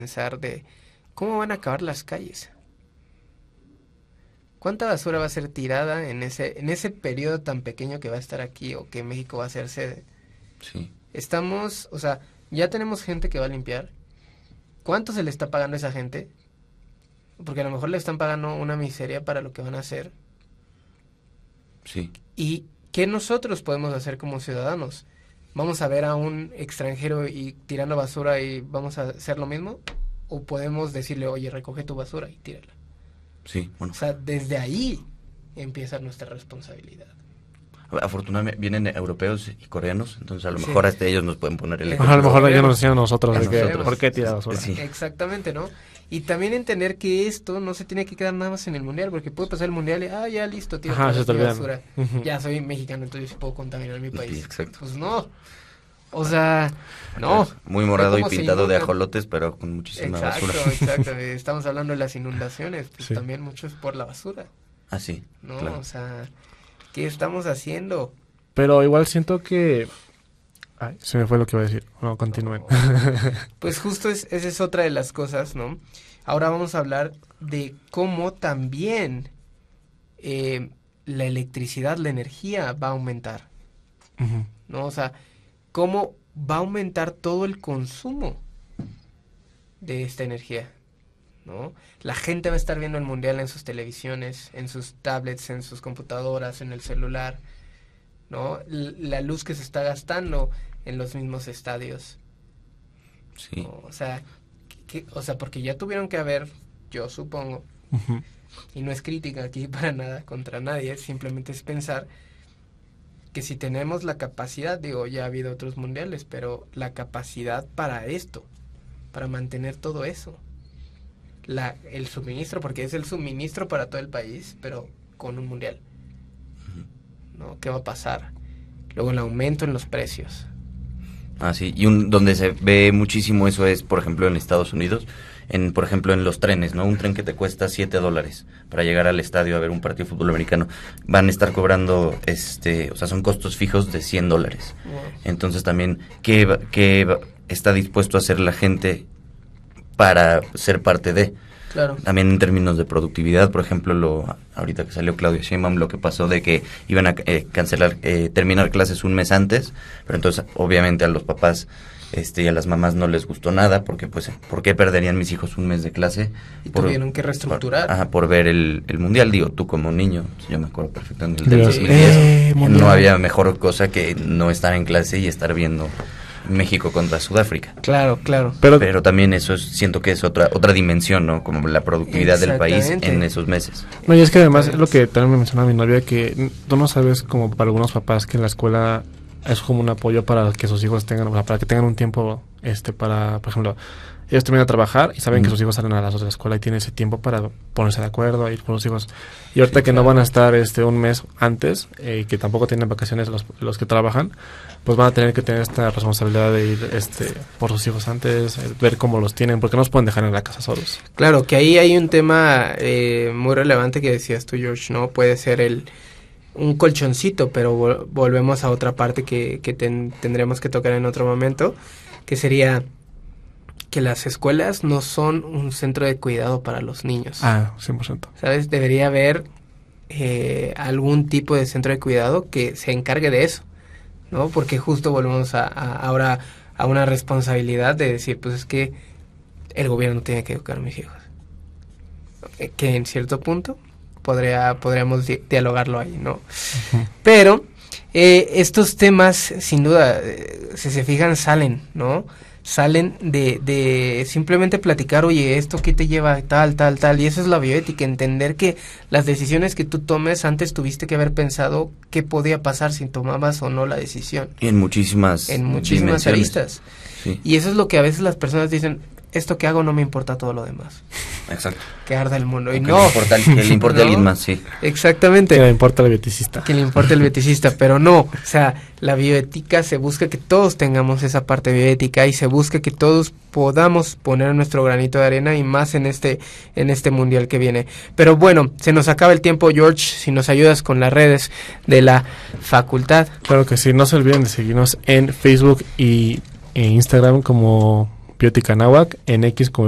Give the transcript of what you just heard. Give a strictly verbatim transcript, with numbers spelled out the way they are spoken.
pensar de cómo van a acabar las calles. ¿Cuánta basura va a ser tirada en ese en ese periodo tan pequeño que va a estar aquí o que México va a ser sede? Sí. Estamos, o sea, ya tenemos gente que va a limpiar. ¿Cuánto se le está pagando a esa gente? Porque a lo mejor le están pagando una miseria para lo que van a hacer. Sí. ¿Y qué nosotros podemos hacer como ciudadanos? ¿Vamos a ver a un extranjero y tirando basura y vamos a hacer lo mismo? ¿O podemos decirle, oye, recoge tu basura y tírala? Sí, bueno. O sea, desde ahí empieza nuestra responsabilidad. Afortunadamente vienen europeos y coreanos, entonces a lo Sí. mejor hasta ellos nos pueden poner el Ajá, ejemplo. A lo mejor ellos nos enseñan a nosotros A de que, nosotros. ¿por qué tirar basura? Sí. Exactamente, ¿no? Y también entender que esto no se tiene que quedar nada más en el mundial, porque puede pasar el mundial y, ah, ya listo, tío, Ajá, se te olvidan. basura. Ujú. Ya soy mexicano, entonces sí puedo contaminar mi país. Sí, exacto. Pues no. O sea, no. Muy morado y ¿Cómo se pintado de inunda? ajolotes, pero con muchísima Exacto, basura. exacto. Estamos hablando de las inundaciones, pues Sí. también mucho es por la basura, Ah, sí, ¿no? claro. O sea, ¿qué estamos haciendo? Pero igual siento que... Ay, se me fue lo que iba a decir. No, continúen. Pues justo es, esa es otra de las cosas, ¿no? Ahora vamos a hablar de cómo también eh, la electricidad, la energía va a aumentar, Ujú. ¿no? O sea, cómo va a aumentar todo el consumo de esta energía, ¿no? La gente va a estar viendo el mundial en sus televisiones, en sus tablets, en sus computadoras, en el celular, ¿no? L- la luz que se está gastando en los mismos estadios. Sí. ¿No? O sea, que, o sea, porque ya tuvieron que haber, yo supongo, Ujú. y no es crítica aquí para nada contra nadie, simplemente es pensar que si tenemos la capacidad, digo, ya ha habido otros mundiales, pero la capacidad para esto, para mantener todo eso, la, el suministro, porque es el suministro para todo el país, pero con un mundial, ¿no? ¿Qué va a pasar? Luego el aumento en los precios. Ah, sí, y un, donde se ve muchísimo eso es, por ejemplo, en Estados Unidos, en por ejemplo, en los trenes, ¿no? Un tren que te cuesta siete dólares para llegar al estadio a ver un partido de fútbol americano, van a estar cobrando, este, o sea, son costos fijos de cien dólares. Wow. Entonces también, ¿qué, va- qué va- está dispuesto a hacer la gente para ser parte de? Claro. También en términos de productividad, por ejemplo, lo ahorita que salió Claudia Sheinbaum, lo que pasó de que iban a eh, cancelar, eh, terminar clases un mes antes, pero entonces obviamente a los papás este y a las mamás no les gustó nada, porque pues, ¿por qué perderían mis hijos un mes de clase? Y Por- tuvieron que reestructurar. Por, ajá, por ver el, el mundial, digo, tú como niño, yo me acuerdo perfectamente del Dios, dos mil diez, eh, mundial. no había mejor cosa que no estar en clase y estar viendo México contra Sudáfrica. Claro, claro. Pero, Pero también eso es, siento que es otra otra dimensión, ¿no? Como la productividad del país Exactamente. en esos meses. no, y es que además es lo que también me mencionaba mi novia, que n- tú no sabes, como para algunos papás, que la escuela es como un apoyo para que sus hijos tengan, o sea, para que tengan un tiempo, este, para, por ejemplo, ellos terminan de trabajar y saben Mm. que sus hijos salen a las dos de la escuela y tienen ese tiempo para ponerse de acuerdo, ir con los hijos. Y ahorita que no van a estar este un mes antes, eh, y que tampoco tienen vacaciones los, los que trabajan, pues van a tener que tener esta responsabilidad de ir este por sus hijos antes, eh, ver cómo los tienen, porque no los pueden dejar en la casa solos. Claro, que ahí hay un tema eh, muy relevante que decías tú, George, ¿no? Puede ser el un colchoncito, pero vol- volvemos a otra parte que, que ten- tendremos que tocar en otro momento, que sería que las escuelas no son un centro de cuidado para los niños. Ah, cien por ciento. ¿Sabes? Debería haber eh, algún tipo de centro de cuidado que se encargue de eso, ¿no? Porque justo volvemos a, a- ahora a una responsabilidad de decir, pues es que el gobierno tiene que educar a mis hijos. Eh, Que en cierto punto podría podríamos di- dialogarlo ahí, ¿no? Ujú. Pero eh, estos temas, sin duda, eh, si se fijan, salen, ¿no? Salen de, de simplemente platicar, oye, ¿esto qué te lleva tal, tal, tal? Y eso es la bioética, entender que las decisiones que tú tomes, antes tuviste que haber pensado qué podía pasar si tomabas o no la decisión. Y en muchísimas En muchísimas dimensiones. aristas. Sí, Y eso es lo que a veces las personas dicen, esto que hago no me importa todo lo demás. exacto. Que arda el mundo. O Y que no, le importa, al- que le importa a No. alguien más, sí. exactamente. Que le importa el bioticista. Que le importa el bioeticista, pero no, o sea, la bioética se busca que todos tengamos esa parte bioética y se busca que todos podamos poner nuestro granito de arena y más en este en este mundial que viene. Pero bueno, se nos acaba el tiempo, George, si nos ayudas con las redes de la facultad. Claro que sí, no se olviden de seguirnos en Facebook y en Instagram como Biotica Náhuac, en X como